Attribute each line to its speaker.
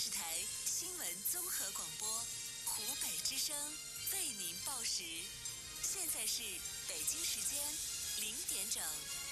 Speaker 1: 视台新闻综合广播，湖北之声为您报时。现在是北京时间0点整。